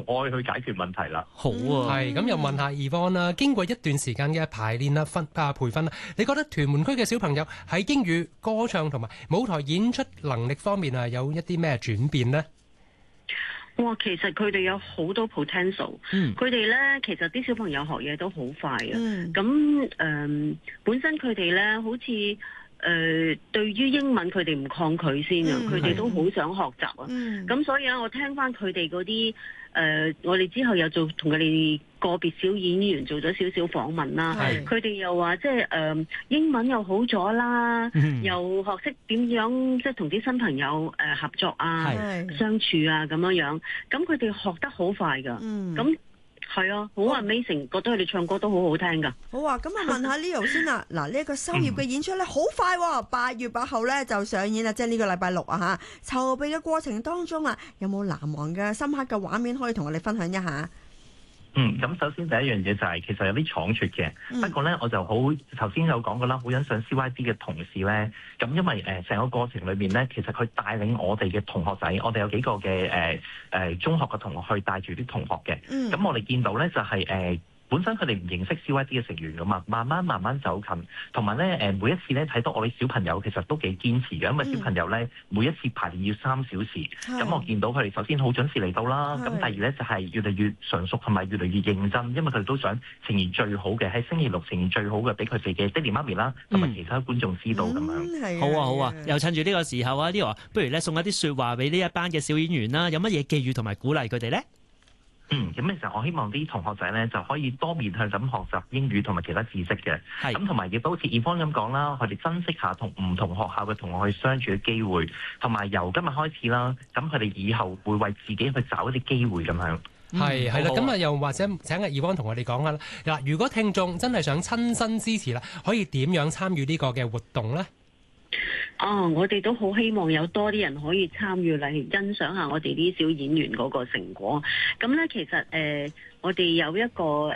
愛去解決問題啦。 好啊， 係咁又問下 Yvonne 啦，經過一段時間嘅排練啦、培訓啦，你覺得屯門區嘅小朋友喺英語、歌唱同埋舞台演出能力方面啊，有一啲咩轉變呢？ 哇，其實佢哋有好多 potential，佢哋咧其實啲小朋友學嘢都好快啊。咁本身佢哋咧好似對於英文佢哋唔抗拒先啊，佢哋都好想學習啊。咁所以咧，我聽翻佢哋嗰啲我哋之後又同佢哋個別小演員做咗少少訪問啦。佢哋又話即係英文又好咗啦，又學識點樣即係同啲新朋友合作啊、相處啊咁樣。咁佢哋學得好快㗎。咁係啊，好 amazing，覺得佢哋唱歌都好好聽㗎。 好啊，咁啊問下 Leo 先啦。嗱，呢一個修業嘅演出咧，好快喎，8月8號咧就上演啦，即係呢個禮拜6啊嚇。籌備嘅過程當中啊，有冇難忘嘅深刻嘅畫面可以同我哋分享一下？ 咁首先第一樣嘢就係其實有啲倉促嘅，不過咧我就好頭先有講過啦，好欣賞 CYD 嘅同事咧，咁因為成個過程裏面咧，其實佢帶領我哋嘅同學仔，我哋有幾個嘅中學嘅同學去帶住啲同學嘅，咁我哋見到咧就係本身佢哋唔認識 CYD 嘅成員噶嘛，慢慢走近，同埋咧每一次咧睇到我哋小朋友其實都幾堅持嘅，因為小朋友咧每一次排練要3小時，咁我見到佢哋首先好準時嚟到啦，咁第二咧就係越嚟越純熟同埋越嚟越認真，因為佢哋都想呈現最好嘅，喺星期六呈現最好嘅俾佢哋嘅爹哋媽咪啦，同埋其他觀眾知道咁樣。 好啊，又趁住呢個時候啊，Leo，不如咧送一啲説話俾呢一班嘅小演員啦，有乜嘢寄語同埋鼓勵佢哋咧？ 咁其實我希望啲同學仔咧就可以多面向咁學習英語同埋其他知識嘅，咁同埋亦都好似 Yvonne 咁講啦，佢哋珍惜下同唔同學校嘅同學去相處嘅機會，同埋由今日開始啦，咁佢哋以後會為自己去找一啲機會咁樣。 係啦，咁啊又或者請阿 Yvonne 同我哋講下啦。嗱，如果聽眾真係想親身支持啦，可以點樣參與呢個嘅活動咧？ 我哋都好希望有多啲人可以參與嚟欣賞下我哋啲小演員嗰個成果。咁咧，其實我哋有一個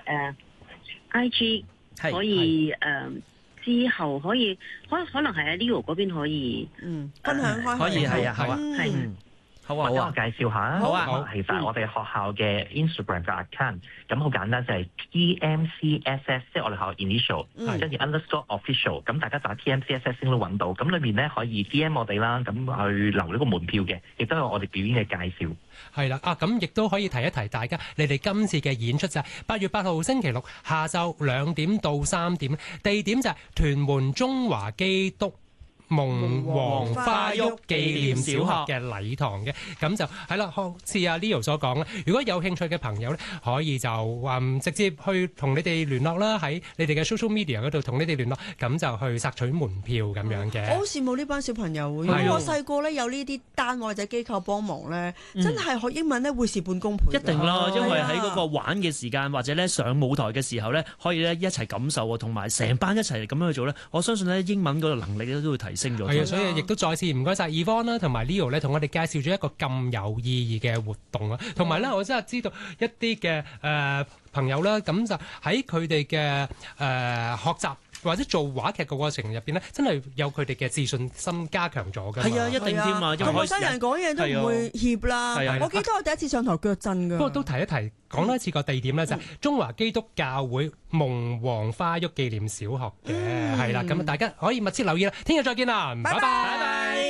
IG 可以之後可能係喺 Leo 嗰邊可以分享開。 可以係啊，好啊， 好啊，我介紹下。 好啊， 其實我哋學校嘅 Instagram 嘅 account，咁好簡單，就係 TMCSS， 即係我哋學校 initial，跟住 underscore official， 咁大家打 TMCSS 先都揾到。咁裏面咧可以 DM 我哋啦，咁去留呢個門票嘅，亦都有我哋表演嘅介紹。 係啦，咁亦都可以提一提大家，你哋今次嘅演出就係8月8號星期六下晝2點到3點，地點就係屯門中華基督蒙黃花沃紀念小學嘅禮堂嘅，咁就係啦，好似阿 Leo 所講啦，如果有興趣嘅朋友咧，可以就直接去同你哋聯絡啦，喺你哋嘅 social media 嗰度同你哋聯絡，咁就去索取門票咁樣嘅。 我好羨慕呢班小朋友，如果我細個咧有呢啲單位或者機構幫忙咧，真係學英文咧會事半功倍。 一定啦，因為喺嗰個玩嘅時間或者咧上舞台嘅時候咧，可以咧一齊感受啊，同埋成班一齊咁樣去做咧，我相信咧英文嗰個能力咧都會提升。係啊，所以亦都再次唔該晒 Yvonne 啦，同埋 Leo 咧，同我哋介紹咗一個咁有意義嘅活動啊。同埋咧，我真係知道一啲嘅朋友啦，咁就喺佢哋嘅學習或者做話劇嘅過程入邊咧，真係有佢哋嘅自信心加強咗㗎。 係啊，一定添啊， 同陌生人講嘢都唔會怯啦。我記得我第一次上台腳震㗎。 不過都提一提，講多一次個地點咧，就係中華基督教會蒙黃花沃紀念小學嘅，係啦。咁大家可以密切留意啦。聽日再見啦，拜拜。